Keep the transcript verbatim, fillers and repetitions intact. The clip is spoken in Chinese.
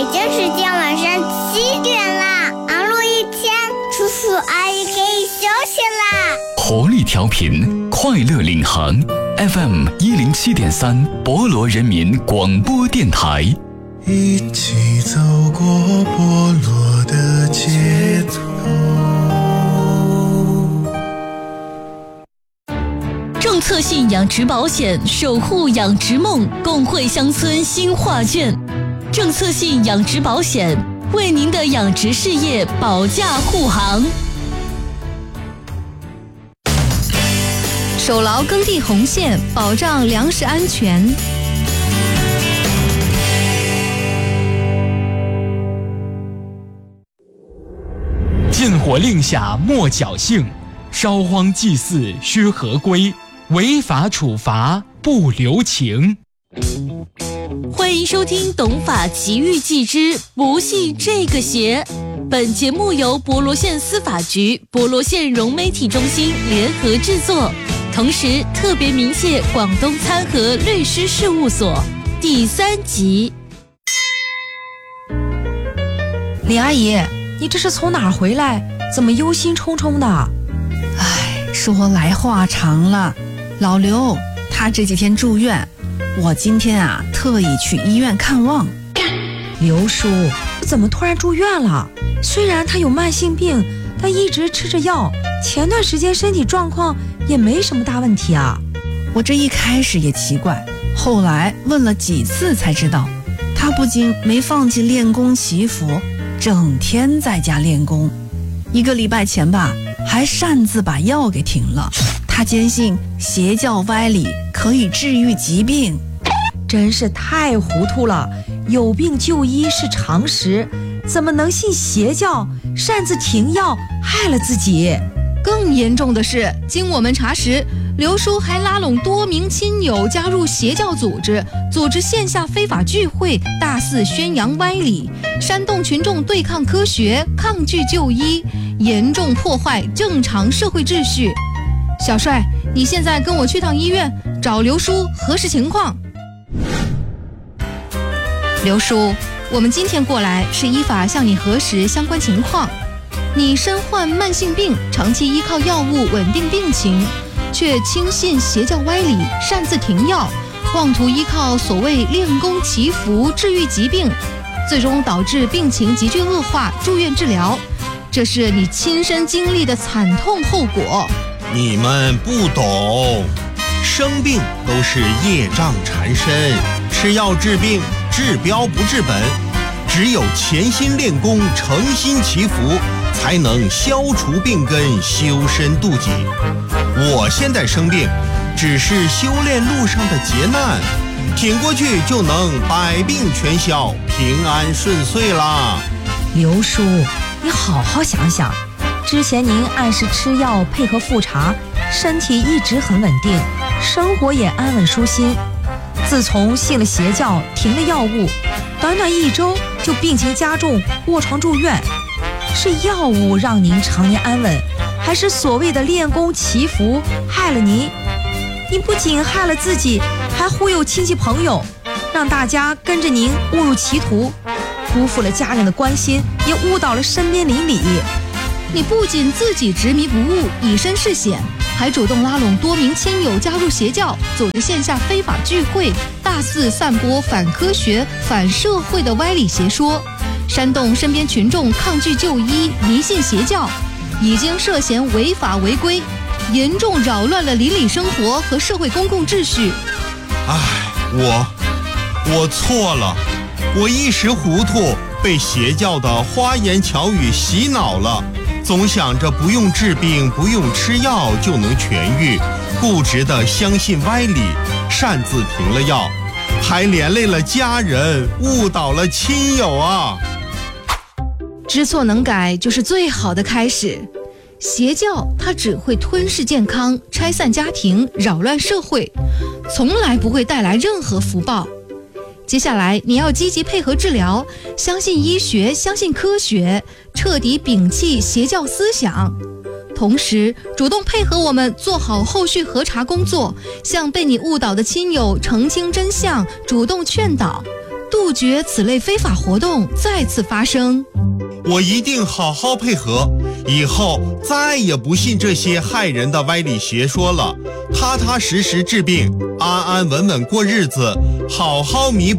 北京时间晚上七点啦，忙碌一天，叔叔阿姨可以休息啦。 活力调频，快乐领航 F M 一零七点三，博罗人民广播电台。 一起走过博罗的街头。 政策性养殖保险，守护养殖梦，共绘乡村新画卷。政策性养殖保险，为您的养殖事业保驾护航。 守牢耕地红线，保障粮食安全。 禁火令下莫侥幸，烧荒祭祀须合规，违法处罚不留情。 欢迎收听《懂法奇遇记之不信这个邪》。本节目由博罗县司法局、博罗县融媒体中心联合制作，同时特别鸣谢广东参和律师事务所。第三集。 李阿姨，你这是从哪儿回来？怎么忧心忡忡的？ 哎，说来话长了。老刘他这几天住院，我今天啊特意去医院看望。 刘叔怎么突然住院了？虽然他有慢性病，但一直吃着药，前段时间身体状况也没什么大问题啊。 我这一开始也奇怪，后来问了几次才知道，他不仅没放弃练功祈福，整天在家练功。一个礼拜前吧，还擅自把药给停了。他坚信邪教歪理可以治愈疾病， 真是太糊涂了。有病就医是常识，怎么能信邪教，擅自停药害了自己？ 更严重的是，经我们查实，刘叔还拉拢多名亲友加入邪教组织，组织线下非法聚会，大肆宣扬歪理，煽动群众对抗科学，抗拒就医，严重破坏正常社会秩序。小帅，你现在跟我去趟医院，找刘叔核实情况。刘叔，我们今天过来是依法向你核实相关情况。你身患慢性病，长期依靠药物稳定病情，却轻信邪教歪理，擅自停药，妄图依靠所谓练功祈福治愈疾病，最终导致病情急剧恶化，住院治疗，这是你亲身经历的惨痛后果。 你们不懂，生病都是业障缠身，吃药治病，治标不治本，只有潜心练功，诚心祈福，才能消除病根，修身度己。我现在生病，只是修炼路上的劫难，挺过去就能百病全消，平安顺遂啦。 刘叔，你好好想想，之前您按时吃药，配合复查，身体一直很稳定，生活也安稳舒心。自从信了邪教，停了药物，短短一周就病情加重，卧床住院。是药物让您常年安稳，还是所谓的练功祈福害了您？您不仅害了自己，还忽悠亲戚朋友，让大家跟着您误入歧途，辜负了家人的关心，也误导了身边邻里。 你不仅自己执迷不悟，以身试险，还主动拉拢多名亲友加入邪教，组织线下非法聚会，大肆散播反科学、反社会的歪理邪说，煽动身边群众抗拒就医、迷信邪教，已经涉嫌违法违规，严重扰乱了邻里生活和社会公共秩序。 唉，我我错了，我一时糊涂，被邪教的花言巧语洗脑了，总想着不用治病，不用吃药就能痊愈，固执地相信歪理，擅自停了药，还连累了家人，误导了亲友啊。 知错能改就是最好的开始。邪教它只会吞噬健康，拆散家庭，扰乱社会，从来不会带来任何福报。接下来你要积极配合治疗，相信医学，相信科学，彻底摒弃邪教思想，同时主动配合我们做好后续核查工作，向被你误导的亲友澄清真相，主动劝导， 杜绝此类非法活动再次发生。 我一定好好配合，以后再也不信这些害人的歪理邪说了，踏踏实实治病，安安稳稳过日子，好好弥补